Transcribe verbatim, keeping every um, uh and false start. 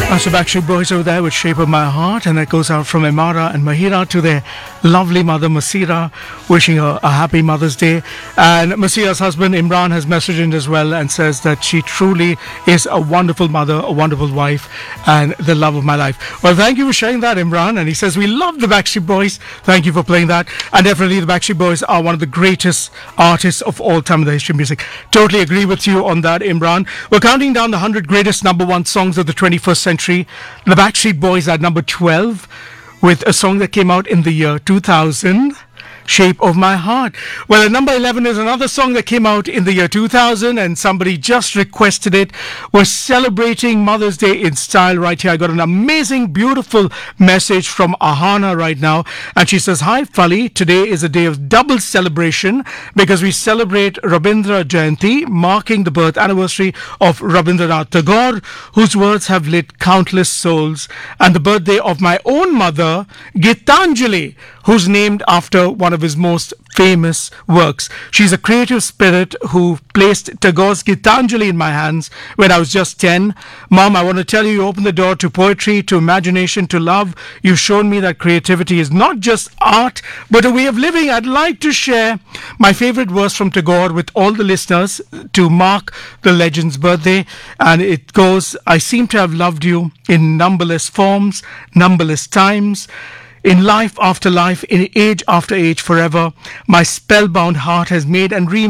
That's the Backstreet Boys over there with Shape of My Heart, and that goes out from Imara and Mahira to their lovely mother Masira, wishing her a happy Mother's Day. And Masira's husband Imran has messaged in as well and says that she truly is a wonderful mother, a wonderful wife, and the love of my life. Well, thank you for sharing that, Imran. And he says we love the Backstreet Boys. Thank you for playing that. And definitely the Backstreet Boys are one of the greatest artists of all time in the history of music. Totally agree with you on that, Imran. We're counting down the one hundred greatest number one songs of the twenty-first century. The Backstreet Boys at number twelve with a song that came out in the year two thousand, Shape of My Heart. Well, at number eleven is another song that came out in the year two thousand, and somebody just requested it. We're celebrating Mother's Day in style right here. I got an amazing, beautiful message from Ahana right now, and she says, "Hi Fali, today is a day of double celebration because we celebrate Rabindra Jayanti, marking the birth anniversary of Rabindranath Tagore, whose words have lit countless souls, and the birthday of my own mother, Gitanjali, who's named after one of his most famous works. She's a creative spirit who placed Tagore's Gitanjali in my hands when I was just ten. Mom, I want to tell you, you opened the door to poetry, to imagination, to love. You've shown me that creativity is not just art, but a way of living. I'd like to share my favorite verse from Tagore with all the listeners to mark the legend's birthday. And it goes, I seem to have loved you in numberless forms, numberless times. In life after life, in age after age, forever, my spellbound heart has made and remade